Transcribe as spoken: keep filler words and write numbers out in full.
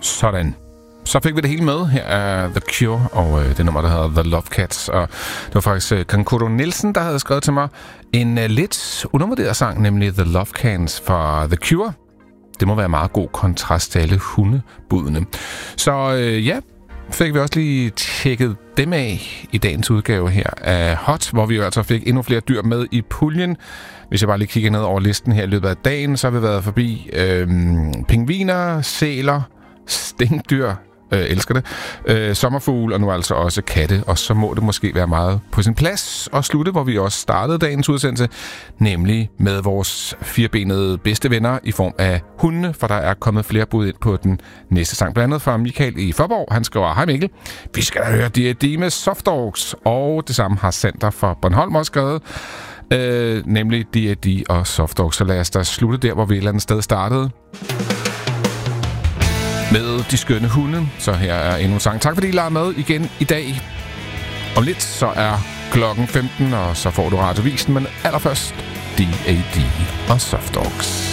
Sådan. Så fik vi det hele med. Her er The Cure og øh, det nummer, der hedder The Love Cats. Og det var faktisk øh, Kankuro Nielsen, der havde skrevet til mig en øh, lidt undervurderet sang, nemlig The Love Cats fra The Cure. Det må være meget god kontrast til alle hundebudene. Så øh, ja, fik vi også lige tjekket dem af i dagens udgave her af Hot, hvor vi jo altså fik endnu flere dyr med i puljen. Hvis jeg bare lige kigger ned over listen her i løbet af dagen, så har vi været forbi øh, pingviner, sæler, stinkdyr, øh, elsker det, øh, sommerfugle og nu altså også katte. Og så må det måske være meget på sin plads at slutte, hvor vi også startede dagens udsendelse, nemlig med vores firebenede bedste venner i form af hundene, for der er kommet flere bud ind på den næste sang. Blandt andet fra Michael i Forborg. Han skriver: Hej Mikkel, vi skal da høre D and D med Soft Dogs. Og det samme har Sander fra Bornholm også skrevet, øh, nemlig D and D og Soft Dogs. Så lad os da slutte der, hvor vi et eller andet sted startede, med de skønne hunde. Så her er endnu en sang. Tak fordi I lader med igen i dag. Om lidt så er klokken femten, og så får du radiovisen, men allerførst D and D og Soft Dogs.